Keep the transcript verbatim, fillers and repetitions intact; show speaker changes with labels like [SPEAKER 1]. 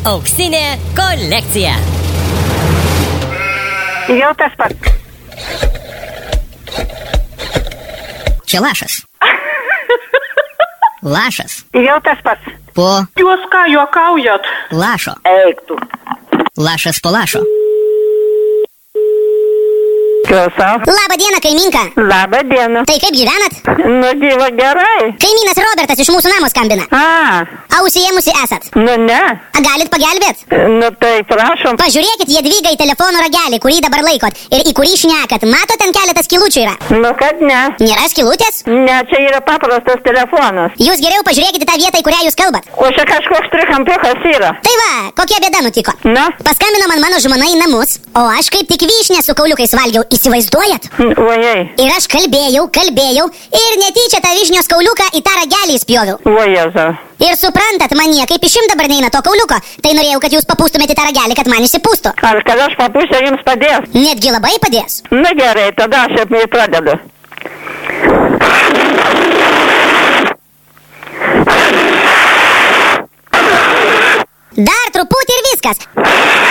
[SPEAKER 1] Auksinė kolekcija.
[SPEAKER 2] Jau tas pats.
[SPEAKER 3] Čia lašas. Lašas.
[SPEAKER 2] Jau tas pats.
[SPEAKER 3] Po
[SPEAKER 2] Jūs ką juokaujat?
[SPEAKER 3] lašo.
[SPEAKER 2] Eik tu.
[SPEAKER 3] Lašas po lašo.
[SPEAKER 2] Klausau.
[SPEAKER 4] Labą dieną, kaiminka.
[SPEAKER 2] Labą dieną.
[SPEAKER 4] Tai kaip gyvenat?
[SPEAKER 2] Nu, gyva gerai.
[SPEAKER 4] Kaimynas Robertas iš mūsų namo skambina.
[SPEAKER 2] A,
[SPEAKER 4] Ausijėmusi esat.
[SPEAKER 2] nu ne.
[SPEAKER 4] A, galit pagelbėt?
[SPEAKER 2] Nu tai prašom.
[SPEAKER 4] Pažiūrėkit Jadvygai telefono ragelį, kurį dabar laikot ir į kurį šnekat. Matot, ten keletas skilučių yra.
[SPEAKER 2] Nu kad ne.
[SPEAKER 4] Nėra skilutės?
[SPEAKER 2] Ne, čia yra paprastas telefonas.
[SPEAKER 4] Jūs geriau pažiūrėkite tą vietą, į kurią jūs kalbat.
[SPEAKER 2] O čia kažkoks trikampiukas yra.
[SPEAKER 4] Tai va, kokia bėda nutiko.
[SPEAKER 2] Na,
[SPEAKER 4] Paskambino man mano žmona į namus, o aš kaip tik vyšnę su kauliukais valgiau. Įsivaizduojat?
[SPEAKER 2] ojei.
[SPEAKER 4] Ir aš kalbėjau, kalbėjau ir netyčia tą vyšnios kauliuką į tą ragelį įspjoviau.
[SPEAKER 2] Ojezu.
[SPEAKER 4] Ir suprantat, man niekaip išimt dabar neina to kauliuko. Tai norėjau, kad jūs papūstumėte tą ragelį, kad man išsipūstų.
[SPEAKER 2] Ar kad aš papūsiu jums padės?
[SPEAKER 4] Netgi labai padės.
[SPEAKER 2] Na gerai, tada aš jau pradedu.
[SPEAKER 4] Dar truputį ir viskas.